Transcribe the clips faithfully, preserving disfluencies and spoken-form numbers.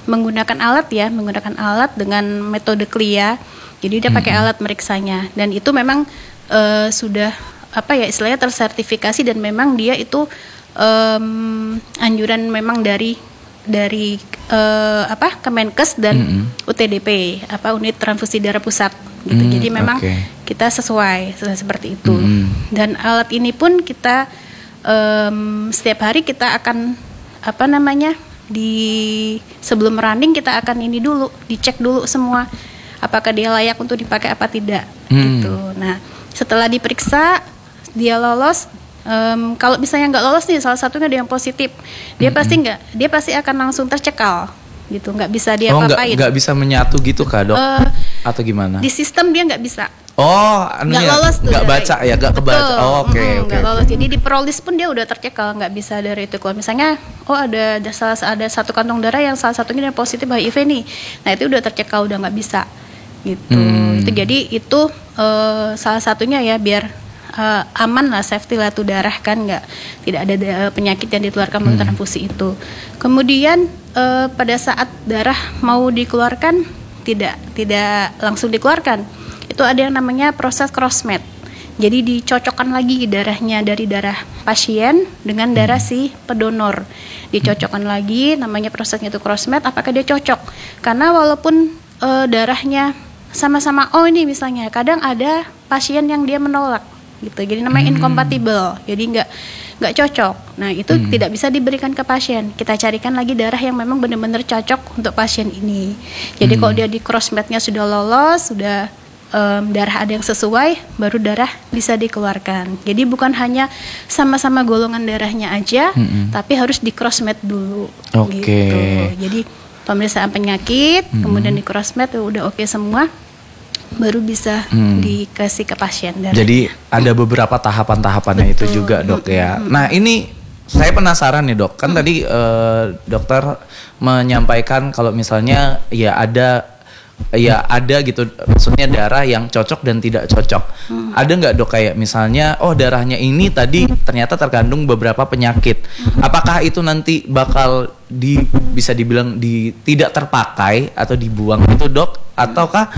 menggunakan alat ya, menggunakan alat dengan metode C L I A. Jadi dia pakai Mm-mm. alat meriksanya dan itu memang uh, sudah apa ya istilahnya tersertifikasi dan memang dia itu um, anjuran memang dari dari uh, apa Kemenkes dan Mm-mm. U T D P apa unit transfusi darah pusat gitu. Mm, Jadi memang okay. kita sesuai, sesuai seperti itu. Mm-mm. Dan alat ini pun kita um, setiap hari kita akan apa namanya di sebelum running kita akan ini dulu dicek dulu semua apakah dia layak untuk dipakai apa tidak Mm. gitu. Nah setelah diperiksa dia lolos. Um, kalau misalnya nggak lolos nih, salah satunya dia yang positif, dia Mm-mm. pasti nggak, dia pasti akan langsung tercekal, gitu, nggak bisa dia Oh, nggak apa-apain. nggak bisa menyatu gitu kah dok? Uh, Atau gimana? Di sistem dia nggak bisa, Oh, nggak anunya lolos tuh, nggak dari- baca ya, nggak kebaca. Betul. Oh, oke Mm, oke. nggak lolos. Jadi di prolis pun dia udah tercekal, nggak bisa dari itu keluar. Misalnya, oh ada ada salah ada satu kantong darah yang salah satunya yang positif H I V nih, nah itu udah tercekal, udah nggak bisa, gitu. Hmm. Itu jadi itu uh, salah satunya ya biar Uh, aman lah, safety lah tuh darah kan, nggak tidak ada da- penyakit yang dikeluarkan melalui Hmm. transfusi itu. Kemudian uh, pada saat darah mau dikeluarkan tidak tidak langsung dikeluarkan, itu ada yang namanya proses crossmatch. Jadi dicocokkan lagi darahnya dari darah pasien dengan darah si pendonor, dicocokkan lagi, namanya prosesnya itu crossmatch. Apakah dia cocok? Karena walaupun uh, darahnya sama-sama O ini misalnya, kadang ada pasien yang dia menolak gitu, jadi namanya Hmm. incompatible, jadi nggak nggak cocok. Nah itu Hmm. tidak bisa diberikan ke pasien. Kita carikan lagi darah yang memang benar-benar cocok untuk pasien ini. Jadi Hmm. kalau dia di crossmatch-nya sudah lolos, sudah um, darah ada yang sesuai, baru darah bisa dikeluarkan. Jadi bukan hanya sama-sama golongan darahnya aja, Hmm. tapi harus di crossmatch dulu. Oke. Gitu. Jadi pemeriksaan penyakit, Hmm. kemudian di crossmatch udah oke semua, baru bisa Hmm. dikasih ke pasien darahnya. Jadi ada beberapa tahapan-tahapannya itu Betul. juga dok ya. Mm-mm. Nah ini saya penasaran nih dok, kan tadi eh, dokter menyampaikan kalau misalnya ya ada ya ada gitu, maksudnya darah yang cocok dan tidak cocok. Hmm. Ada nggak dok kayak misalnya oh darahnya ini tadi ternyata terkandung beberapa penyakit. Apakah itu nanti bakal di bisa dibilang di tidak terpakai atau dibuang gitu dok? Ataukah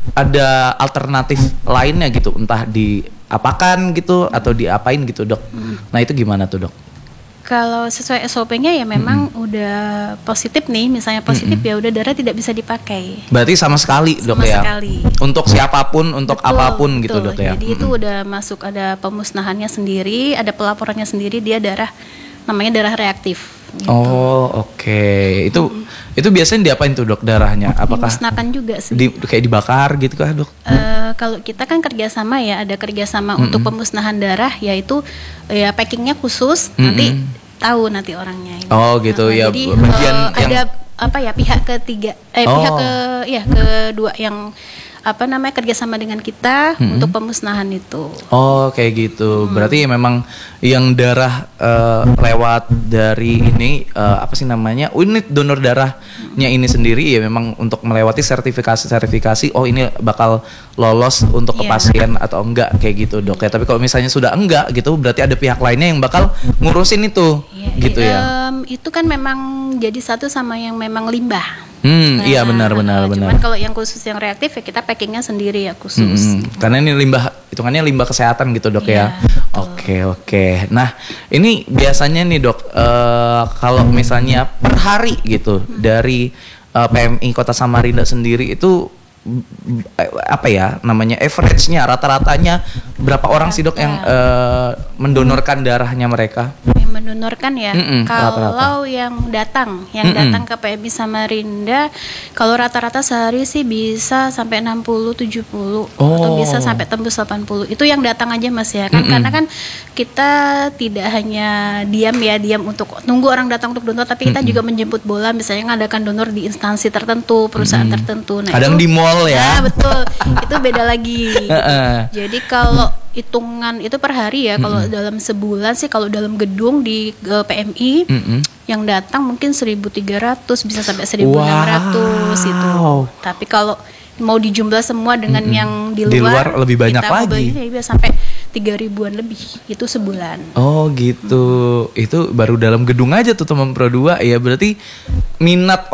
ada alternatif lainnya gitu, entah diapakan gitu atau diapain gitu dok? Nah itu gimana tuh dok? Kalau sesuai S O P-nya ya memang udah positif nih, misalnya positif Mm-mm. ya udah darah tidak bisa dipakai. Berarti sama sekali dok Sama ya? sekali. Untuk siapapun, untuk Betul, apapun gitu betul. dok ya? Jadi itu Mm-mm. udah masuk, ada pemusnahannya sendiri, ada pelaporannya sendiri, dia darah namanya darah reaktif. Gitu. Oh oke, itu itu biasanya diapain tuh dok darahnya? Apakah Dimusnahkan juga sih. di, kayak dibakar gitu kah dok? Eh, kalau kita kan kerjasama ya, ada kerjasama Mm-mm. untuk pemusnahan darah, yaitu ya packingnya khusus, Mm-mm. nanti tahu nanti orangnya. Ini. Oh gitu Nah, ya, Jadi bagian eh, yang- ada apa ya pihak ketiga, eh Oh. pihak ke ya kedua yang apa namanya kerjasama dengan kita Mm-mm. untuk pemusnahan itu. Oh kayak gitu. Berarti memang yang darah eh, lewat dari ini eh, apa sih namanya unit donor darahnya ini sendiri ya memang untuk melewati sertifikasi-sertifikasi. Oh ini bakal lolos untuk ke Iya. pasien atau enggak kayak gitu dok ya. Tapi kalau misalnya sudah enggak gitu berarti ada pihak lainnya yang bakal ngurusin itu Ya, gitu i- ya. em, itu kan memang jadi satu sama yang memang limbah. Hmm Nah, iya benar-benar eh, benar. Cuman kalau yang khusus yang reaktif ya kita packingnya sendiri ya khusus. Mm-mm. Karena ini limbah, hitungannya limbah kesehatan gitu dok Iya, ya. betul. Oke oke. Nah ini biasanya nih dok, eh, kalau misalnya per hari gitu dari eh, P M I Kota Samarinda sendiri itu mm, eh, apa ya namanya average-nya, rata-ratanya berapa orang sih dok yang eh, mendonorkan darahnya mereka? Yang mendonorkan ya. Mm-mm, Kalau rata-rata. yang datang, yang Mm-mm. datang ke P M I Samarinda, kalau rata-rata sehari sih bisa sampai enam puluh tujuh puluh atau Oh. bisa sampai tembus delapan puluh. Itu yang datang aja Mas ya kan, Mm-mm. karena kan kita tidak hanya diam ya, diam untuk nunggu orang datang untuk donor, tapi kita Mm-mm. juga menjemput bola, misalnya ngadakan donor di instansi tertentu, perusahaan Mm-mm. tertentu. Nah, Kadang itu- di mall ya. Nah, betul. Itu beda lagi. Heeh. Jadi kalau hitungan itu per hari ya, kalau dalam sebulan sih kalau dalam gedung di eh, P M I Mm-mm. yang datang mungkin seribu tiga ratus bisa sampai seribu enam ratus itu. Wow. Tapi kalau mau dijumlah semua dengan Mm-mm. yang di Di luar, luar lebih banyak kita mau lagi. belinya ya bisa sampai tiga ribuan lebih itu sebulan. Oh gitu, itu baru dalam gedung aja tuh teman Pro dua ya berarti minat